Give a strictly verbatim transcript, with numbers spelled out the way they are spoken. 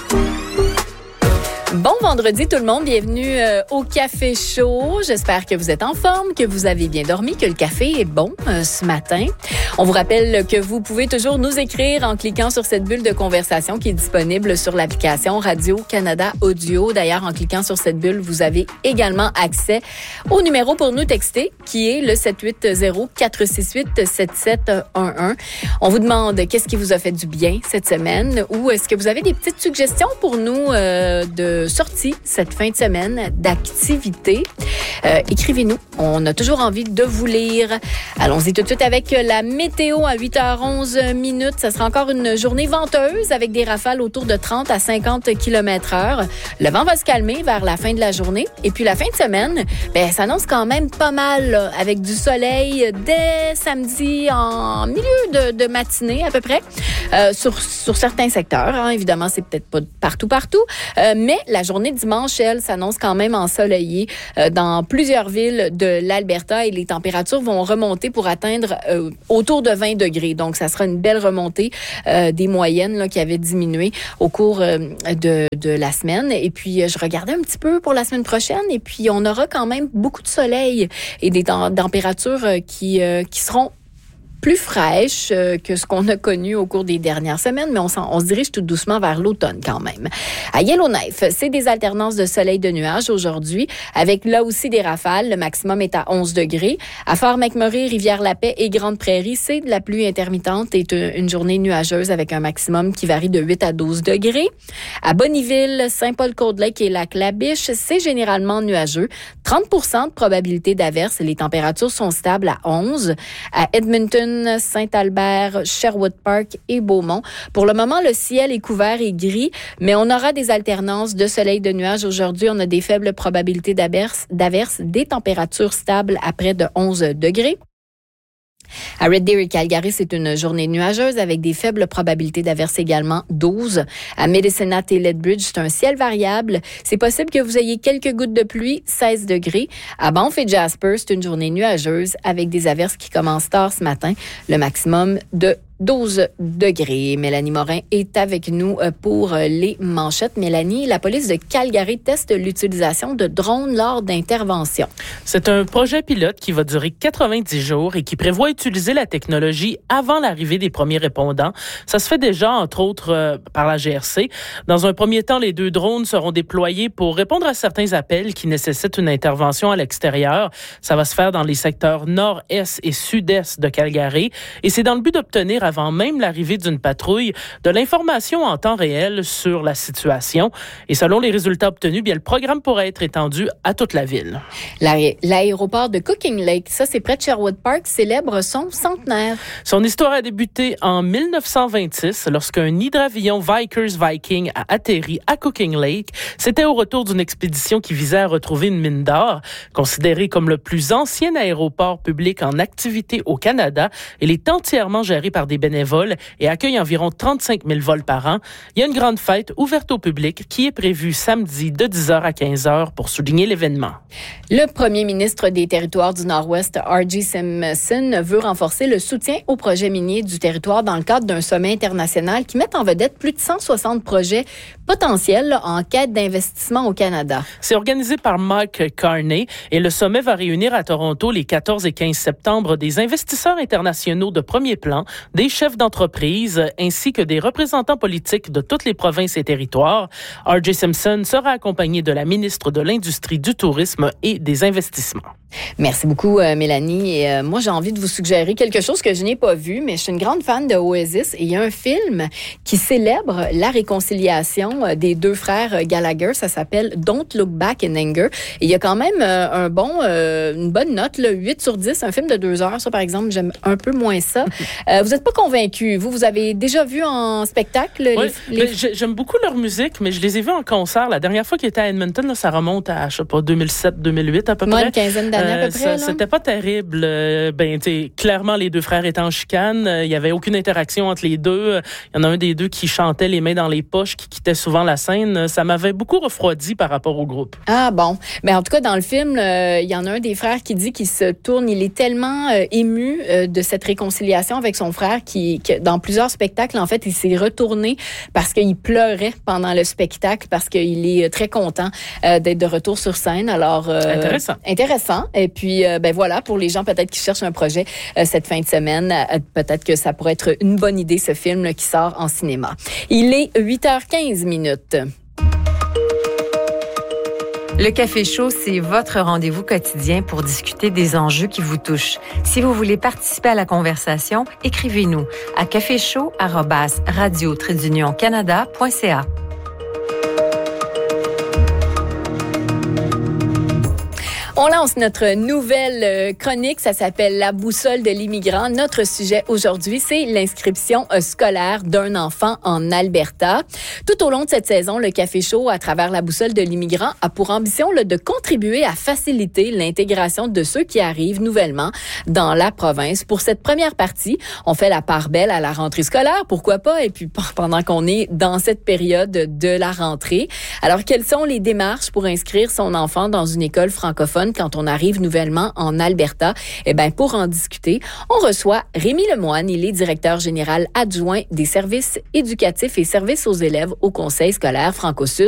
Bon vendredi tout le monde, bienvenue euh, au Café Chaud. J'espère que vous êtes en forme, que vous avez bien dormi, que le café est bon euh, ce matin. On vous rappelle que vous pouvez toujours nous écrire en cliquant sur cette bulle de conversation qui est disponible sur l'application Radio-Canada Audio. D'ailleurs, en cliquant sur cette bulle, vous avez également accès au numéro pour nous texter qui est le sept huit zéro, quatre six huit, sept sept un un. On vous demande qu'est-ce qui vous a fait du bien cette semaine ou est-ce que vous avez des petites suggestions pour nous euh, de sortie cette fin de semaine, d'activités. Euh, écrivez-nous. On a toujours envie de vous lire. Allons-y tout de suite avec la météo à huit heures onze minutes. Ça sera encore une journée venteuse avec des rafales autour de trente à cinquante kilomètres heure. Le vent va se calmer vers la fin de la journée. Et puis la fin de semaine, ben, ça annonce quand même pas mal là, avec du soleil dès samedi en milieu de, de matinée à peu près. Euh, sur, sur certains secteurs, hein, évidemment, c'est peut-être pas partout, partout. Euh, mais la journée dimanche, elle, s'annonce quand même ensoleillée euh, dans plusieurs villes de l'Alberta et les températures vont remonter pour atteindre euh, autour de vingt degrés. Donc, ça sera une belle remontée euh, des moyennes là, qui avaient diminué au cours euh, de, de la semaine. Et puis, je regardais un petit peu pour la semaine prochaine et puis on aura quand même beaucoup de soleil et des tem- températures euh, qui, euh, qui seront plus fraîche euh, que ce qu'on a connu au cours des dernières semaines, mais on, on se dirige tout doucement vers l'automne quand même. À Yellowknife, c'est des alternances de soleil de nuages aujourd'hui, avec là aussi des rafales. Le maximum est à onze degrés. À Fort McMurray, Rivière-la-Paix et Grande-Prairie, c'est de la pluie intermittente et une journée nuageuse avec un maximum qui varie de huit à douze degrés. À Bonnyville, Saint-Paul-Cold-Lake et Lac-La-Biche, c'est généralement nuageux. trente pour cent de probabilité d'averse. Les températures sont stables à onze. À Edmonton, Saint-Albert, Sherwood Park et Beaumont. Pour le moment, le ciel est couvert et gris, mais on aura des alternances de soleil et de nuages. Aujourd'hui, on a des faibles probabilités d'averse, d'averse, des températures stables à près de onze degrés. À Red Deer et Calgary, c'est une journée nuageuse avec des faibles probabilités d'averse également, douze. À Medicine et Lethbridge, c'est un ciel variable. C'est possible que vous ayez quelques gouttes de pluie, seize degrés. À Banff et Jasper, c'est une journée nuageuse avec des averses qui commencent tard ce matin. Le maximum de douze degrés. Mélanie Morin est avec nous pour les manchettes. Mélanie, la police de Calgary teste l'utilisation de drones lors d'interventions. C'est un projet pilote qui va durer quatre-vingt-dix jours et qui prévoit utiliser la technologie avant l'arrivée des premiers répondants. Ça se fait déjà, entre autres, euh, par la G R C. Dans un premier temps, les deux drones seront déployés pour répondre à certains appels qui nécessitent une intervention à l'extérieur. Ça va se faire dans les secteurs nord-est et sud-est de Calgary. Et c'est dans le but d'obtenir avant même l'arrivée d'une patrouille, de l'information en temps réel sur la situation. Et selon les résultats obtenus, bien, le programme pourrait être étendu à toute la ville. L'aé- l'aéroport de Cooking Lake, ça c'est près de Sherwood Park, célèbre son centenaire. Son histoire a débuté en dix-neuf cent vingt-six lorsqu'un hydravion Vickers Viking a atterri à Cooking Lake. C'était au retour d'une expédition qui visait à retrouver une mine d'or. Considéré comme le plus ancien aéroport public en activité au Canada, il est entièrement géré par des bénévoles et accueille environ trente-cinq mille vols par an. Il y a une grande fête ouverte au public qui est prévue samedi de dix heures à quinze heures pour souligner l'événement. Le premier ministre des Territoires du Nord-Ouest, R J Simpson, veut renforcer le soutien aux projets miniers du territoire dans le cadre d'un sommet international qui met en vedette plus de cent soixante projets potentiels là, en quête d'investissement au Canada. C'est organisé par Mike Carney et le sommet va réunir à Toronto les quatorze et quinze septembre des investisseurs internationaux de premier plan, des chefs d'entreprise ainsi que des représentants politiques de toutes les provinces et territoires. R J Simpson sera accompagné de la ministre de l'Industrie, du Tourisme et des Investissements. Merci beaucoup, euh, Mélanie. Et, euh, moi, j'ai envie de vous suggérer quelque chose que je n'ai pas vu, mais je suis une grande fan de Oasis et il y a un film qui célèbre la réconciliation euh, des deux frères Gallagher. Ça s'appelle Don't Look Back in Anger. Et il y a quand même euh, un bon, euh, une bonne note, là, huit sur dix, un film de deux heures. Ça, par exemple, j'aime un peu moins ça. Euh, vous n'êtes pas convaincu. Vous, vous avez déjà vu en spectacle? Oui, les, les... j'aime beaucoup leur musique, mais je les ai vus en concert. La dernière fois qu'ils étaient à Edmonton, là, ça remonte à, je sais pas, deux mille sept deux mille huit à peu Moi, près. une quinzaine d'années. années euh, à peu près? Ça, c'était pas terrible. Euh, ben, tu clairement, les deux frères étaient en chicane. Il euh, y avait aucune interaction entre les deux. Il y en a un des deux qui chantait les mains dans les poches, qui quittait souvent la scène. Ça m'avait beaucoup refroidi par rapport au groupe. Ah bon. Mais en tout cas, dans le film, il euh, y en a un des frères qui dit qu'il se tourne. Il est tellement euh, ému euh, de cette réconciliation avec son frère qui, que dans plusieurs spectacles, en fait, il s'est retourné parce qu'il pleurait pendant le spectacle, parce qu'il est très content euh, d'être de retour sur scène. Alors, euh, intéressant. Intéressant. Et puis, euh, ben voilà, pour les gens peut-être qui cherchent un projet euh, cette fin de semaine, euh, peut-être que ça pourrait être une bonne idée, ce film là, qui sort en cinéma. Il est huit heures quinze minutes. Le Café Chaud, c'est votre rendez-vous quotidien pour discuter des enjeux qui vous touchent. Si vous voulez participer à la conversation, écrivez-nous à caféchaud arobase radio trait d'union canada point c a. On lance notre nouvelle chronique, ça s'appelle La boussole de l'immigrant. Notre sujet aujourd'hui, c'est l'inscription scolaire d'un enfant en Alberta. Tout au long de cette saison, le Café Chaud, à travers La boussole de l'immigrant, a pour ambition là, de contribuer à faciliter l'intégration de ceux qui arrivent nouvellement dans la province. Pour cette première partie, on fait la part belle à la rentrée scolaire, pourquoi pas, et puis pendant qu'on est dans cette période de la rentrée. Alors, quelles sont les démarches pour inscrire son enfant dans une école francophone quand on arrive nouvellement en Alberta? Eh bien, pour en discuter, on reçoit Rémi Lemoine. Il est directeur général adjoint des services éducatifs et services aux élèves au Conseil scolaire Franco-Sud.